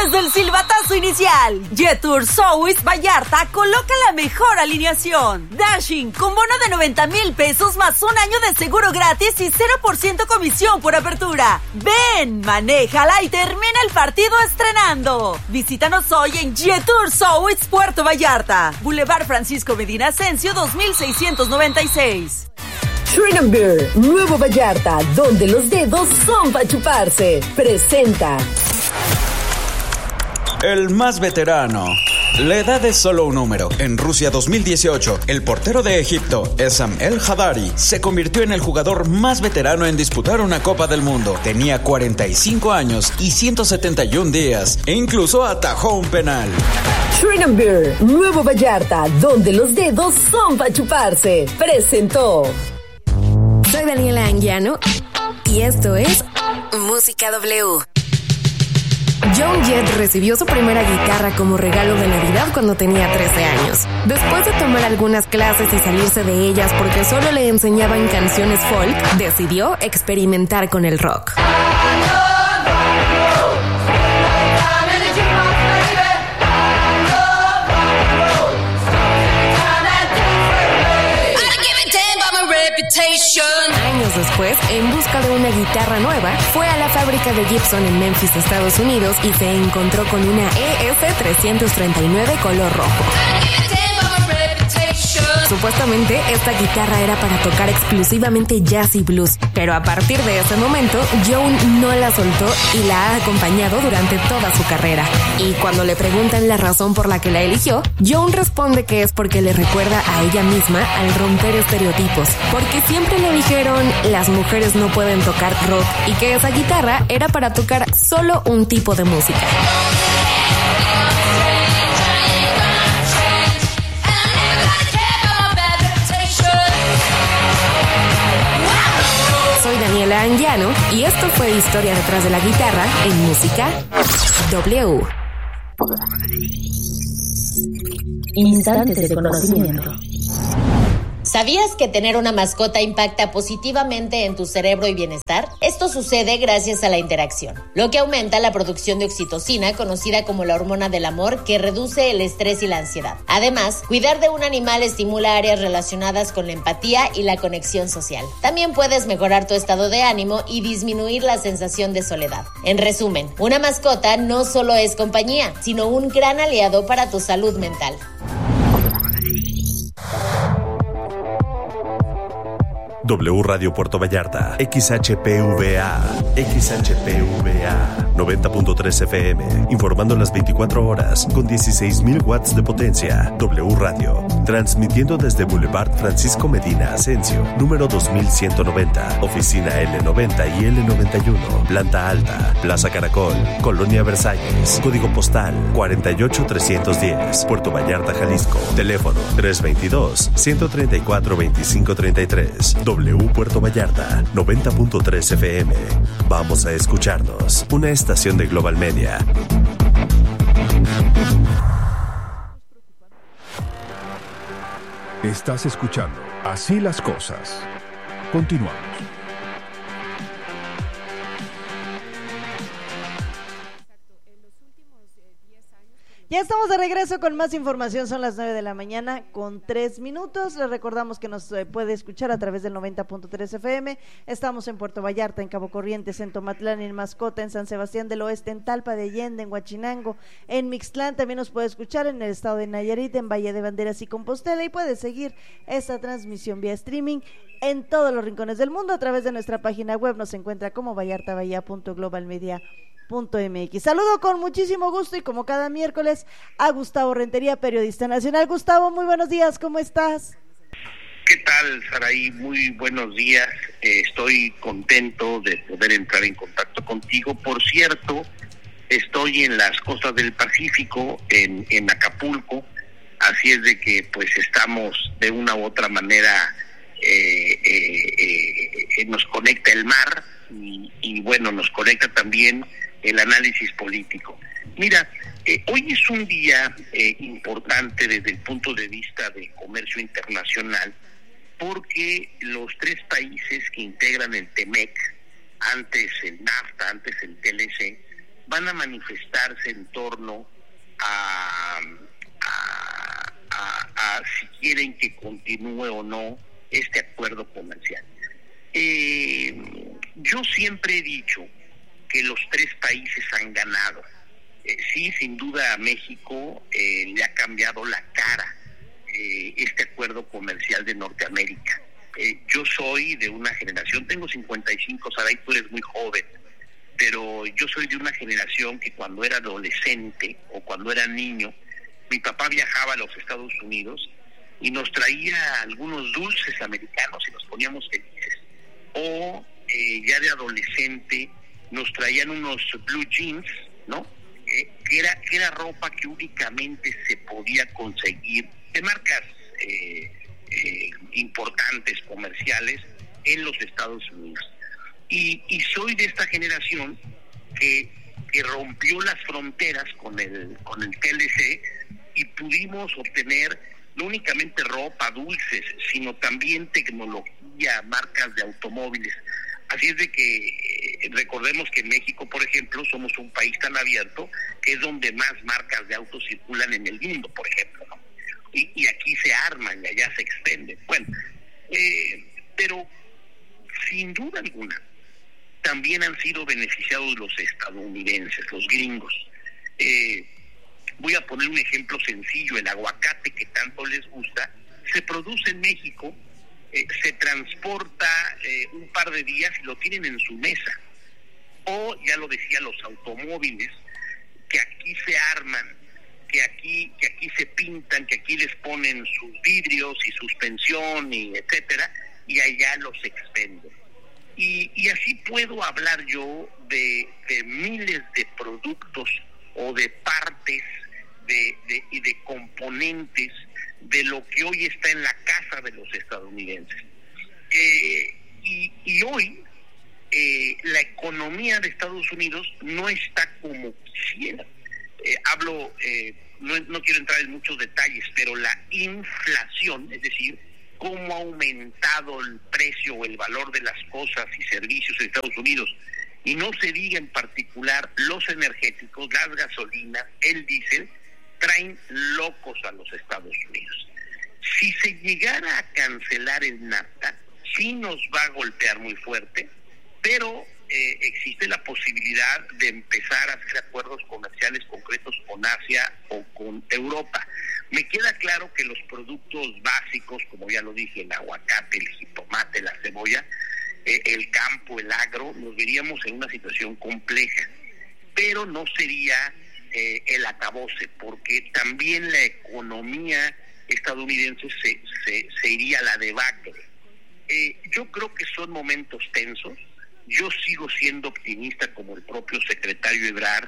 Desde el silbatazo inicial, Jetour South Vallarta coloca la mejor alineación. Dashing con bono de 90,000 pesos más un año de seguro gratis y 0% comisión por apertura. Ven, manéjala y termina el partido estrenando. Visítanos hoy en Jetour South Puerto Vallarta, Boulevard Francisco Medina Ascencio 2696. Shrine Beer, Nuevo Vallarta, donde los dedos son para chuparse. Presenta. El más veterano. La edad es solo un número. En Rusia 2018, el portero de Egipto, Essam El Hadari, se convirtió en el jugador más veterano en disputar una Copa del Mundo. Tenía 45 años y 171 días e incluso atajó un penal. Shrine Beer, Nuevo Vallarta, donde los dedos son para chuparse. Presentó. Soy Daniela Anguiano y esto es Música W. Joan Jett recibió su primera guitarra como regalo de Navidad cuando tenía 13 años. Después de tomar algunas clases y salirse de ellas porque solo le enseñaban canciones folk, decidió experimentar con el rock. Años después, en busca de una guitarra nueva, fue a la fábrica de Gibson en Memphis, Estados Unidos, y se encontró con una EF-339 color rojo. Supuestamente, esta guitarra era para tocar exclusivamente jazz y blues, pero a partir de ese momento, Joan no la soltó y la ha acompañado durante toda su carrera. Y cuando le preguntan la razón por la que la eligió, Joan responde que es porque le recuerda a ella misma al romper estereotipos, porque siempre le dijeron las mujeres no pueden tocar rock y que esa guitarra era para tocar solo un tipo de música. Soy Daniela Anguiano y esto fue Historia detrás de la guitarra en Música W. Instantes de conocimiento. ¿Sabías que tener una mascota impacta positivamente en tu cerebro y bienestar? Esto sucede gracias a la interacción, lo que aumenta la producción de oxitocina, conocida como la hormona del amor, que reduce el estrés y la ansiedad. Además, cuidar de un animal estimula áreas relacionadas con la empatía y la conexión social. También puedes mejorar tu estado de ánimo y disminuir la sensación de soledad. En resumen, una mascota no solo es compañía, sino un gran aliado para tu salud mental. W Radio Puerto Vallarta, XHPVA 90.3 FM, informando las 24 horas con 16,000 watts de potencia. W Radio, transmitiendo desde Boulevard Francisco Medina Ascencio, número 2190, oficina L90 y L91, planta alta, Plaza Caracol, Colonia Versalles, código postal 48310, Puerto Vallarta, Jalisco, teléfono 322-134-2533. W Puerto Vallarta, 90.3 FM. Vamos a escucharnos. Una estación de Global Media. Estás escuchando Así las Cosas. Continuamos. Ya estamos de regreso con más información, son las 9 de la mañana con 3 minutos. Les recordamos que nos puede escuchar a través del 90.3 FM. Estamos en Puerto Vallarta, en Cabo Corrientes, en Tomatlán, en Mascota, en San Sebastián del Oeste, en Talpa de Allende, en Huachinango, en Mixtlán. También nos puede escuchar en el estado de Nayarit, en Valle de Banderas y Compostela, y puede seguir esta transmisión vía streaming en todos los rincones del mundo a través de nuestra página web. Nos encuentra como vallartabahia.globalmedia.mx. Saludo con muchísimo gusto y como cada miércoles a Gustavo Rentería, periodista nacional. Gustavo, muy buenos días, ¿cómo estás? ¿Qué tal, Saraí? Muy buenos días. Estoy contento de poder entrar en contacto contigo. Por cierto, estoy en las costas del Pacífico, en Acapulco, así es de que pues estamos de una u otra manera, nos conecta el mar y bueno, nos conecta también el análisis político. Mira, hoy es un día importante desde el punto de vista de comercio internacional, porque los tres países que integran el TEMEC, antes el NAFTA, antes el TLC, van a manifestarse en torno a si quieren que continúe o no este acuerdo comercial. Yo siempre he dicho que los tres países han ganado. Sí, sin duda a México le ha cambiado la cara este acuerdo comercial de Norteamérica. Yo soy de una generación, tengo 55, Saray, tú eres muy joven, pero yo soy de una generación que cuando era adolescente o cuando era niño, mi papá viajaba a los Estados Unidos y nos traía algunos dulces americanos y nos poníamos felices. O ya de adolescente nos traían unos blue jeans, ¿no? Que era ropa que únicamente se podía conseguir de marcas importantes, comerciales, en los Estados Unidos. Y soy de esta generación que rompió las fronteras con el TLC y pudimos obtener no únicamente ropa, dulces, sino también tecnología, marcas de automóviles. Así es de que recordemos que en México, por ejemplo, somos un país tan abierto que es donde más marcas de autos circulan en el mundo, por ejemplo, ¿no? Y aquí se arman y allá se expenden. Bueno, pero sin duda alguna también han sido beneficiados los estadounidenses, los gringos. Voy a poner un ejemplo sencillo: el aguacate que tanto les gusta se produce en México, se transporta un par de días y lo tienen en su mesa. O, ya lo decía, los automóviles que aquí se arman, que aquí se pintan, que aquí les ponen sus vidrios y suspensión y etcétera, y allá los expenden. Y así puedo hablar yo de miles de productos o de partes y de componentes de lo que hoy está en la casa de los estadounidenses. Y hoy la economía de Estados Unidos no está como quisiera. No quiero entrar en muchos detalles, pero la inflación, es decir, cómo ha aumentado el precio o el valor de las cosas y servicios en Estados Unidos, y no se diga en particular los energéticos, las gasolinas, el diésel, traen locos a los Estados Unidos. Si se llegara a cancelar el NAFTA, sí nos va a golpear muy fuerte, pero existe la posibilidad de empezar a hacer acuerdos comerciales concretos con Asia o con Europa. Me queda claro que los productos básicos, como ya lo dije, el aguacate, el jitomate, la cebolla, el campo, el agro, nos veríamos en una situación compleja, pero no sería el acabose, porque también la economía estadounidense se iría a la debacle. Yo creo que son momentos tensos. Yo sigo siendo optimista como el propio secretario Ebrard,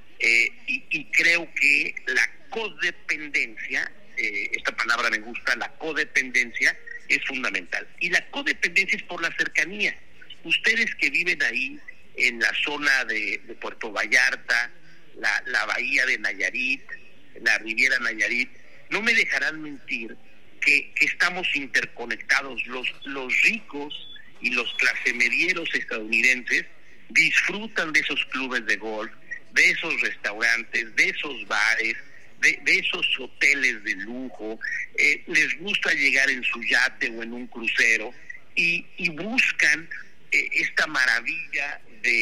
y creo que la codependencia, esta palabra me gusta, la codependencia es fundamental. Y la codependencia es por la cercanía. Ustedes que viven ahí en la zona de Puerto Vallarta, la bahía de Nayarit, la Riviera Nayarit, no me dejarán mentir que estamos interconectados. Los ricos y los clasemedieros estadounidenses disfrutan de esos clubes de golf, de esos restaurantes, de esos bares, de esos hoteles de lujo. Les gusta llegar en su yate o en un crucero y buscan esta maravilla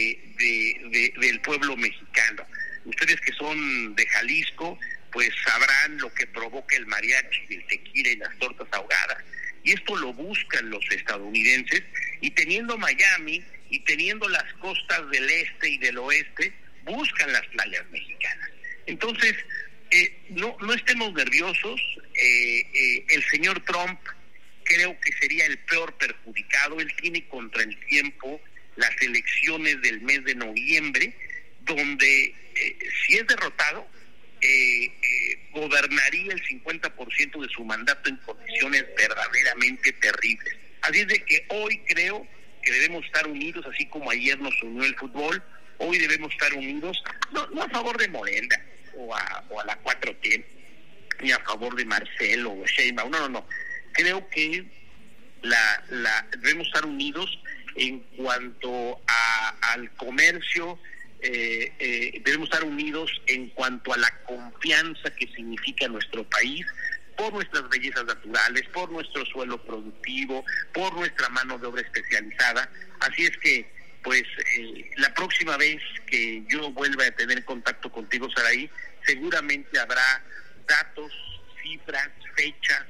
del pueblo mexicano. Ustedes que son de Jalisco, pues sabrán lo que provoca el mariachi, el tequila y las tortas ahogadas. Y esto lo buscan los estadounidenses, y teniendo Miami y teniendo las costas del este y del oeste, buscan las playas mexicanas. Entonces, no estemos nerviosos. El señor Trump creo que sería el peor perjudicado. Él tiene contra el tiempo las elecciones del mes de noviembre, donde si es derrotado, gobernaría el 50% de su mandato en condiciones verdaderamente terribles. Así es de que hoy creo que debemos estar unidos, así como ayer nos unió el fútbol. Hoy debemos estar unidos, no a favor de Morena o a la 4T, ni a favor de Marcelo o Sheinbaum, no. Creo que debemos estar unidos en cuanto al comercio, debemos estar unidos en cuanto a la confianza que significa nuestro país, por nuestras bellezas naturales, por nuestro suelo productivo, por nuestra mano de obra especializada. Así es que, pues, la próxima vez que yo vuelva a tener contacto contigo, Saraí, seguramente habrá datos, cifras, fechas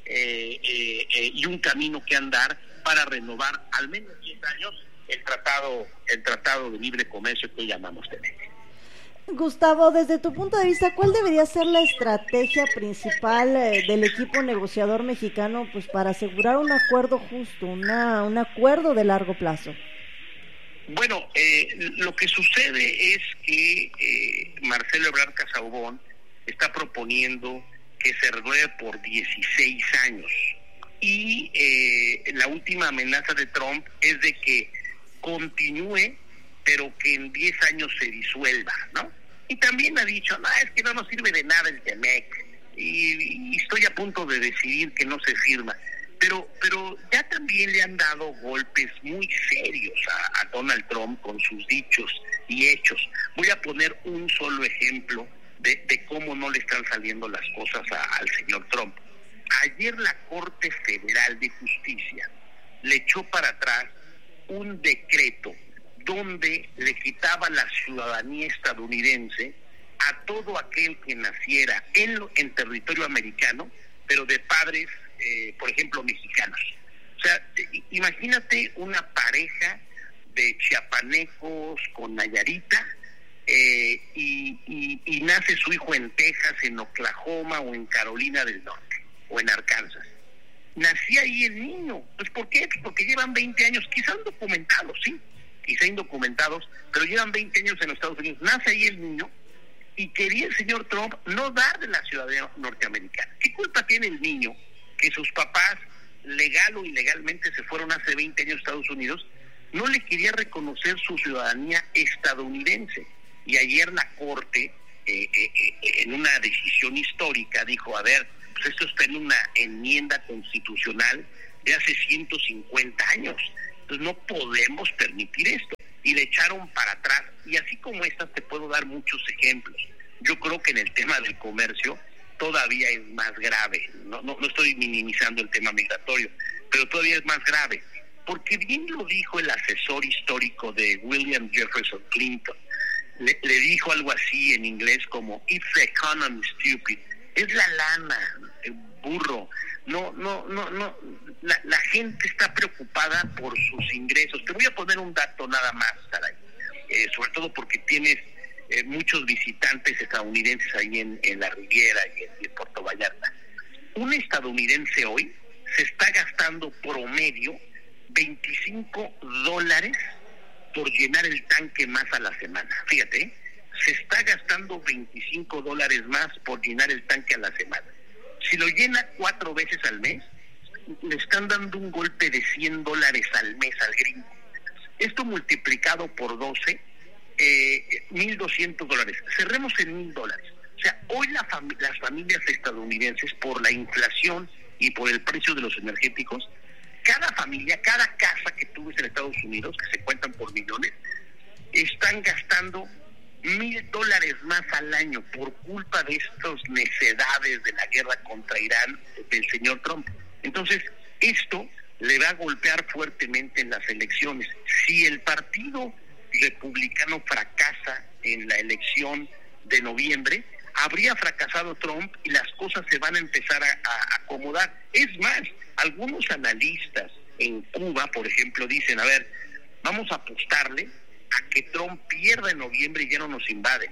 y un camino que andar para renovar al menos 10 años el tratado de libre comercio que llamamos TEMEC. Gustavo, desde tu punto de vista, ¿cuál debería ser la estrategia principal del equipo negociador mexicano, pues, para asegurar un acuerdo justo, un acuerdo de largo plazo? Bueno, lo que sucede es que Marcelo Ebrard Casaubon está proponiendo que se renueve por 16 años y la última amenaza de Trump es de que continúe, pero que en 10 años se disuelva, ¿no? Y también ha dicho, no, es que no nos sirve de nada el TEMEC, y estoy a punto de decidir que no se firma. Pero ya también le han dado golpes muy serios a Donald Trump con sus dichos y hechos. Voy a poner un solo ejemplo de cómo no le están saliendo las cosas al señor Trump. Ayer la Corte Federal de Justicia le echó para atrás un decreto donde le quitaba la ciudadanía estadounidense a todo aquel que naciera en territorio americano, pero de padres, por ejemplo, mexicanos. O sea, imagínate una pareja de chiapanecos con Nayarita, y nace su hijo en Texas, en Oklahoma o en Carolina del Norte o en Arkansas. Nacía ahí el niño. Pues ¿por qué? Pues porque llevan 20 años, quizá indocumentados, sí, quizá indocumentados, pero llevan 20 años en los Estados Unidos. Nace ahí el niño y quería el señor Trump no darle la ciudadanía norteamericana. ¿Qué culpa tiene el niño que sus papás, legal o ilegalmente, se fueron hace 20 años a Estados Unidos? No le quería reconocer su ciudadanía estadounidense. Y ayer la Corte, en una decisión histórica, dijo, a ver, pues esto está en una enmienda constitucional de hace 150 años. Entonces no podemos permitir esto. Y le echaron para atrás. Y así como estas te puedo dar muchos ejemplos. Yo creo que en el tema del comercio todavía es más grave. No estoy minimizando el tema migratorio, pero todavía es más grave. Porque bien lo dijo el asesor histórico de William Jefferson Clinton. Le dijo algo así en inglés como "It's the economy, stupid". Es la lana, el burro. No. La gente está preocupada por sus ingresos. Te voy a poner un dato nada más, Saray. Sobre todo porque tienes muchos visitantes estadounidenses ahí en la Riviera y en Puerto Vallarta. Un estadounidense hoy se está gastando promedio $25 por llenar el tanque más a la semana. Fíjate, se está gastando $25 más por llenar el tanque a la semana. Si lo llena 4 veces al mes, le están dando un golpe de $100 al mes al gringo. Esto multiplicado por 12, $1,200. Cerremos en $1,000. O sea, hoy las familias estadounidenses, por la inflación y por el precio de los energéticos, cada familia, cada casa que tú ves en Estados Unidos, que se cuentan por millones, están gastando $1,000 más al año por culpa de estas necedades de la guerra contra Irán del señor Trump. Entonces, esto le va a golpear fuertemente en las elecciones. Si el partido republicano fracasa en la elección de noviembre, habría fracasado Trump y las cosas se van a empezar a acomodar. Es más, algunos analistas en Cuba, por ejemplo, dicen, a ver, vamos a apostarle a que Trump pierda en noviembre y ya no nos invade.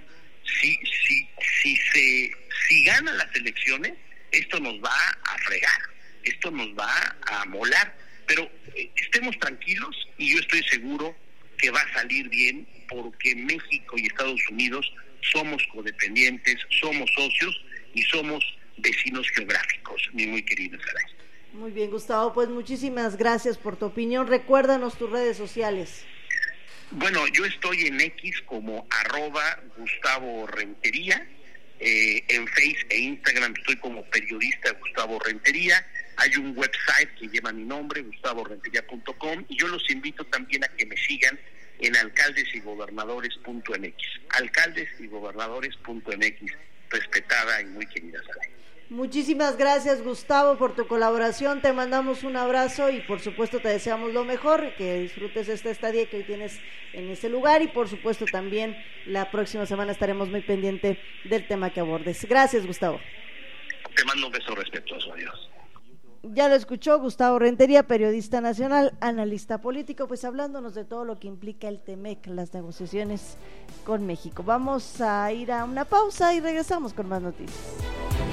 Si gana las elecciones, esto nos va a fregar, esto nos va a molar, pero estemos tranquilos y yo estoy seguro que va a salir bien, porque México y Estados Unidos somos codependientes, somos socios y somos vecinos geográficos, mi muy querido Saray. Muy bien, Gustavo, pues muchísimas gracias por tu opinión. Recuérdanos tus redes sociales. Bueno, yo estoy en X como @GustavoRentería, en Face e Instagram estoy como periodista Gustavo Rentería. Hay un website que lleva mi nombre, gustavorentería.com, y yo los invito también a que me sigan en alcaldesigobernadores.mx. Alcaldesigobernadores.mx, respetada y muy querida Sara. Muchísimas gracias, Gustavo, por tu colaboración. Te mandamos un abrazo y por supuesto te deseamos lo mejor, que disfrutes esta estadía que hoy tienes en ese lugar y por supuesto también la próxima semana estaremos muy pendiente del tema que abordes. Gracias, Gustavo. Te mando un beso respetuoso. Adiós. Ya lo escuchó Gustavo Rentería, periodista nacional, analista político, pues hablándonos de todo lo que implica el TEMEC, las negociaciones con México. Vamos a ir a una pausa y regresamos con más noticias.